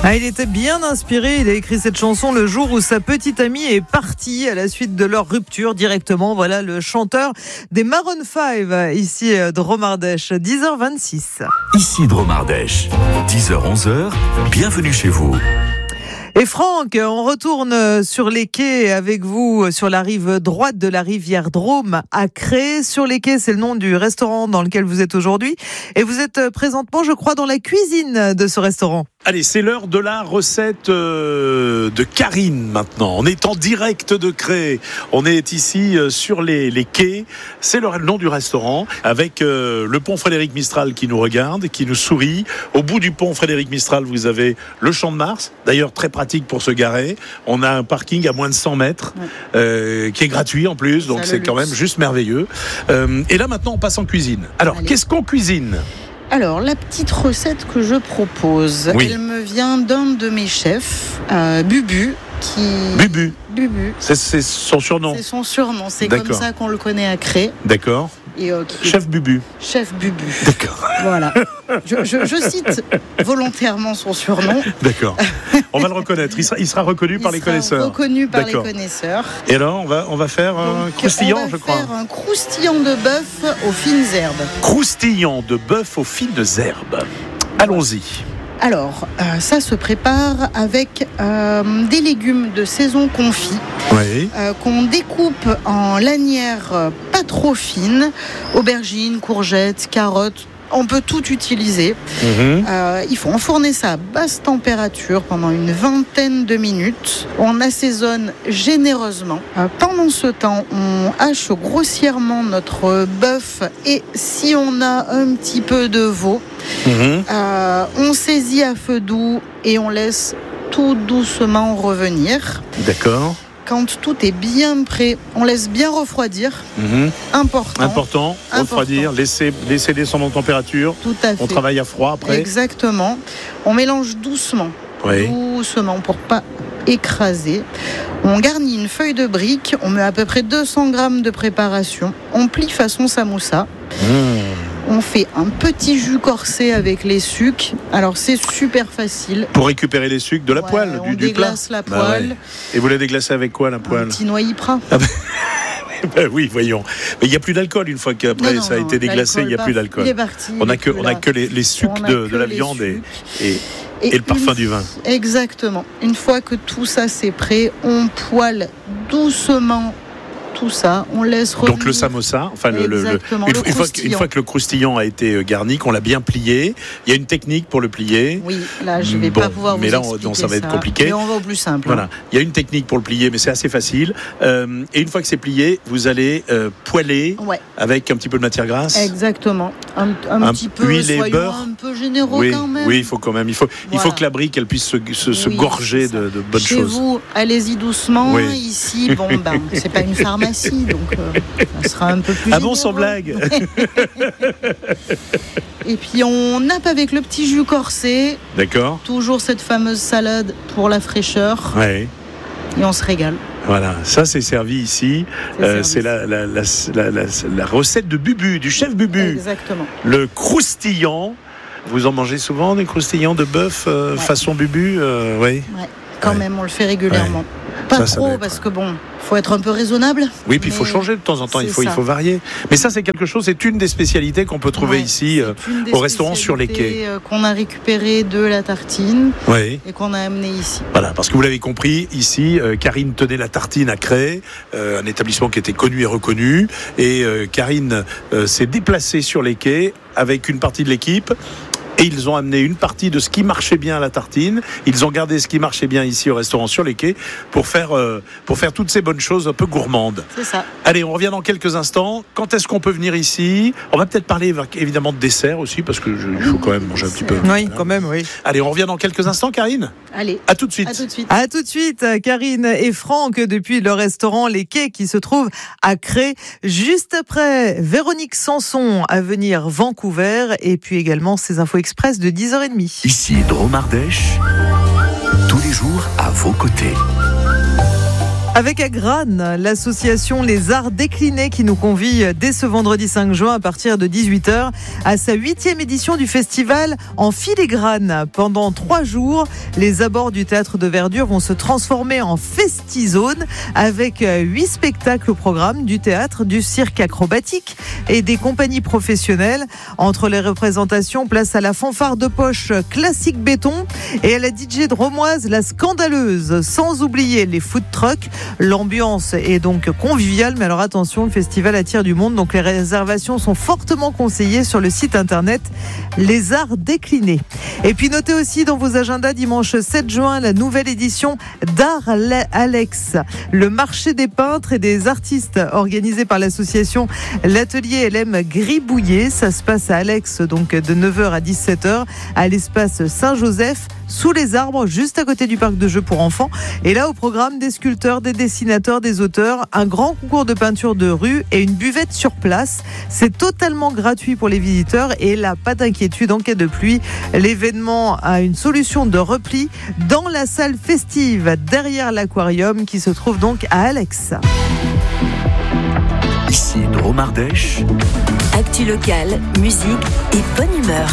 Il était bien inspiré, il a écrit cette chanson le jour où sa petite amie est partie à la suite de leur rupture directement. Voilà le chanteur des Maroon 5, ici Drôme Ardèche, 10h26. Ici Drôme Ardèche, 10h-11h, bienvenue chez vous. Et Franck, on retourne sur les quais avec vous, sur la rive droite de la rivière Drôme à Cré. Sur les quais, c'est le nom du restaurant dans lequel vous êtes aujourd'hui. Et vous êtes présentement, je crois, dans la cuisine de ce restaurant. Allez, c'est l'heure de la recette de Karine maintenant. On est en direct de Cré. On est ici sur les quais. C'est le nom du restaurant avec le pont Frédéric Mistral qui nous regarde, qui nous sourit. Au bout du pont Frédéric Mistral, vous avez le Champ de Mars. D'ailleurs, très pratique pour se garer. On a un parking à moins de 100 mètres qui est gratuit en plus. Donc c'est quand même juste merveilleux. Et là maintenant, on passe en cuisine. Alors, qu'est-ce qu'on cuisine ? Alors, la petite recette que je propose, elle me vient d'un de mes chefs, Bubu. Bubu. C'est son surnom. C'est son surnom, c'est comme ça qu'on le connaît à Cré. D'accord. Et, Chef Bubu. Chef Bubu. D'accord. Voilà. Je cite volontairement son surnom. D'accord. On va le reconnaître. Il sera reconnu par les connaisseurs. Reconnu par les connaisseurs. Et alors, on va faire un croustillant, je crois. On va faire un croustillant de bœuf aux fines herbes. Croustillant de bœuf aux fines herbes. Allons-y. Alors, ça se prépare avec des légumes de saison confits qu'on découpe en lanières pas trop fines, aubergines, courgettes, carottes. On peut tout utiliser. Il faut enfourner ça à basse température pendant une vingtaine de minutes. On assaisonne généreusement. Pendant ce temps, on hache grossièrement notre bœuf et si on a un petit peu de veau, on saisit à feu doux et on laisse tout doucement revenir. D'accord. Quand tout est bien prêt, on laisse bien refroidir. Important. Refroidir, laisser descendre en température. Tout à fait. On travaille à froid après. Exactement. On mélange doucement. Doucement pour pas écraser. On garnit une feuille de brique. On met à peu près 200 grammes de préparation. On plie façon samoussa. On fait un petit jus corsé avec les sucs. Alors c'est super facile. Pour récupérer les sucs de la poêle, du plat. On déglace la poêle. Et vous la déglacez avec quoi la poêle ? Un petit noix Ypres. Oui, voyons. Mais il n'y a plus d'alcool une fois qu'après ça a été déglacé, il n'y a plus d'alcool. Il est parti. On n'a que les sucs de la viande et le parfum du vin. Exactement. Une fois que tout ça c'est prêt, on poêle doucement tout ça, on laisse revenir. Donc le samosa, enfin une fois que le croustillant a été garni, qu'on l'a bien plié, il y a une technique pour le plier. Oui, là je vais pas pouvoir vous expliquer mais là ça va être compliqué. Mais on va au plus simple. Voilà, il y a une technique pour le plier, mais c'est assez facile. Et une fois que c'est plié, vous allez poêler avec un petit peu de matière grasse. Exactement, un petit peu, huile et beurre. Un peu généreux quand même. Oui, il faut quand même. Il faut que la brique elle puisse se gorger de bonnes choses. Chez vous, allez-y doucement. Ici, c'est pas une pharmacie. Donc ça sera un peu plus généreux. Sans blague. Et puis on nappe avec le petit jus corsé. D'accord. Toujours cette fameuse salade pour la fraîcheur. Et on se régale. Voilà, ça c'est servi ici. C'est la recette de Bubu, du chef Bubu. Exactement. Le croustillant. Vous en mangez souvent des croustillants de bœuf façon Bubu Quand même, on le fait régulièrement. Pas trop, parce que faut être un peu raisonnable. Oui, puis il faut changer de temps en temps, il faut varier. Mais ça, c'est quelque chose, c'est une des spécialités qu'on peut trouver ici au restaurant sur les quais. Qu'on a récupéré de la tartine et qu'on a amené ici. Voilà, parce que vous l'avez compris, ici, Karine tenait la tartine à Cré, un établissement qui était connu et reconnu. Et Karine s'est déplacée sur les quais avec une partie de l'équipe. Et ils ont amené une partie de ce qui marchait bien à la tartine. Ils ont gardé ce qui marchait bien ici au restaurant sur les quais pour faire toutes ces bonnes choses un peu gourmandes. C'est ça. Allez, on revient dans quelques instants. Quand est-ce qu'on peut venir ici ? On va peut-être parler évidemment de dessert aussi parce que il faut quand même manger un petit peu. Oui, quand même, oui. Allez, on revient dans quelques instants, Karine ? Allez. À tout de suite. À tout de suite, Karine et Franck depuis le restaurant Les Quais qui se trouve à Cré. Juste après, Véronique Sanson à venir Vancouver et puis également ces infos express de 10h30. Ici Drôme Ardèche, tous les jours à vos côtés. Avec Agrane, l'association Les Arts Déclinés qui nous convie dès ce vendredi 5 juin à partir de 18h à sa 8e édition du festival en filigrane. Pendant 3 jours, les abords du théâtre de Verdure vont se transformer en festi-zone avec 8 spectacles au programme, du théâtre, du cirque acrobatique et des compagnies professionnelles. Entre les représentations, place à la fanfare de poche classique béton et à la DJ dromoise La Scandaleuse, sans oublier les food trucks. L'ambiance est donc conviviale, mais alors attention, le festival attire du monde, donc les réservations sont fortement conseillées sur le site internet Les Arts Déclinés. Et puis notez aussi dans vos agendas dimanche 7 juin la nouvelle édition d'Art Alex, le marché des peintres et des artistes organisé par l'association L'Atelier LM Gribouillet. Ça se passe à Alex, donc de 9h à 17h à l'espace Saint-Joseph, sous les arbres, juste à côté du parc de jeux pour enfants. Et là, au programme, des sculpteurs, des dessinateurs, des auteurs, un grand concours de peinture de rue et une buvette sur place. C'est totalement gratuit pour les visiteurs et là, pas d'inquiétude en cas de pluie. L'événement a une solution de repli dans la salle festive derrière l'aquarium qui se trouve donc à Alex. Ici Drôme Ardèche. Actu locale, musique et bonne humeur.